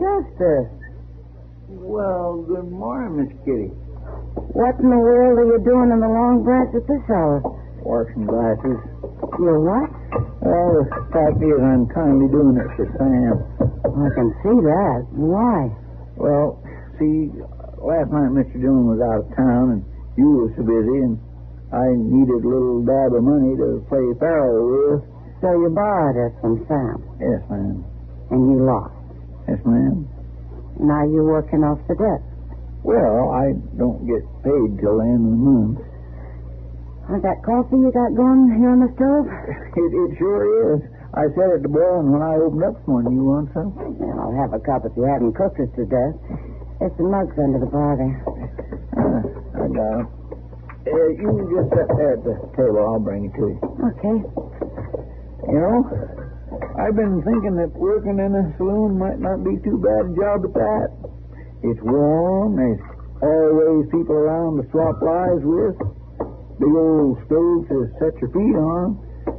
Chester. Well, good morning, Miss Kitty. What in the world are you doing in the Long Branch at this hour? Washing glasses. You're what? Well, the fact is, I'm kindly doing it for Sam. I can see that. Why? Well, see, last night Mr. Dillon was out of town, and you were so busy, and I needed a little dab of money to play faro with. So you borrowed it from Sam? Yes, ma'am. And you lost? Yes, ma'am. Now you're working off the debt? Well, I don't get paid till the end of the month. That coffee you got going here on the stove? It sure is. I set it to boil, and when I opened up this morning, you want some? Yeah, I'll have a cup if you haven't cooked it to death. There's some mugs under the bar there. I got it. You just sit there at the table. I'll bring it to you. Okay. You know, I've been thinking that working in a saloon might not be too bad a job at that. It's warm. There's always people around to swap lives with. Big old stove to set your feet on.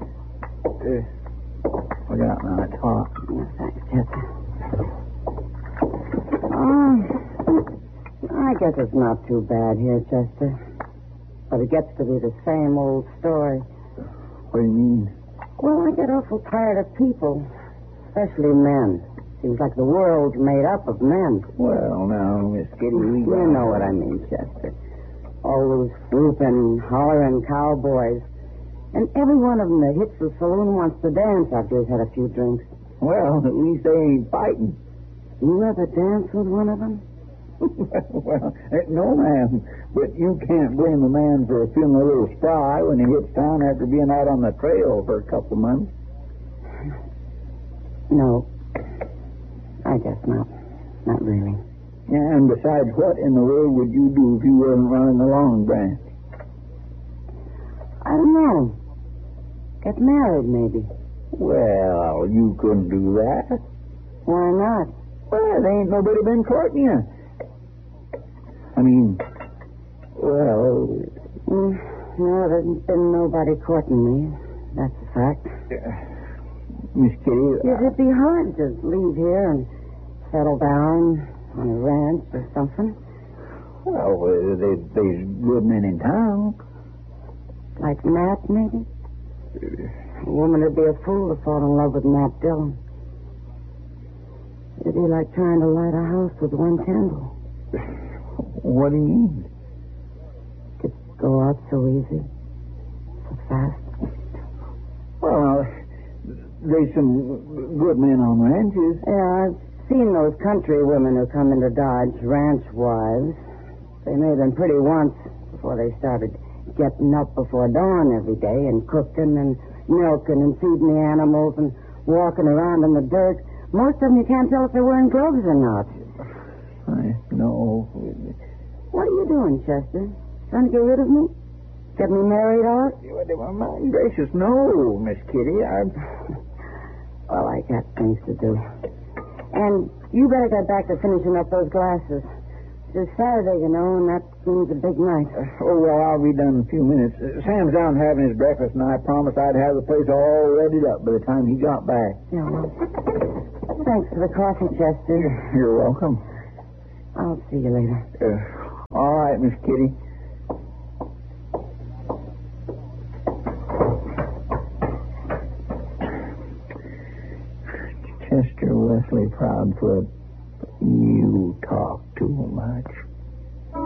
Look out now, it's hot. Thanks, Chester. I guess it's not too bad here, Chester. But it gets to be the same old story. What do you mean? Well, I get awful tired of people, especially men. Seems like the world's made up of men. Well, now, Miss Kitty, You know what I mean, Chester. All those whooping, hollering cowboys. And every one of them that hits the saloon wants to dance after he's had a few drinks. Well, at least they ain't fighting. You ever dance with one of them? Well, no, ma'am. But you can't blame a man for feeling a little spry when he hits town after being out on the trail for a couple of months. No. I guess not. Not really. And besides, what in the world would you do if you wasn't running the Long Branch? I don't know. Get married, maybe. Well, you couldn't do that. Why not? Well, there ain't nobody been courting you. I mean, well... No, there's been nobody courting me. That's a fact. Miss Kitty... It'd be hard to leave here and settle down on a ranch or something. Well, there's good men in town. Like Matt, maybe? A woman would be a fool to fall in love with Matt Dillon. It'd be like trying to light a house with one candle. What do you mean? Could go out so easy, so fast. Well, there's some good men on ranches. Yeah, I've seen those country women who come into Dodge, ranch wives. They may have been pretty once before they started getting up before dawn every day and cooking and milking and feeding the animals and walking around in the dirt. Most of them you can't tell if they're wearing gloves or not. I know. What are you doing, Chester? Trying to get rid of me? Get me married off? Well, my gracious, no, Miss Kitty. Well, I got things to do. And you better get back to finishing up those glasses. It's Saturday, you know, and that means a big night. Oh, well, I'll be done in a few minutes. Sam's down having his breakfast, and I promised I'd have the place all readied up by the time he got back. Yeah, well, thanks for the coffee, Chester. You're welcome. I'll see you later. All right, Miss Kitty. Chester Wesley Proudfoot, you talk too much.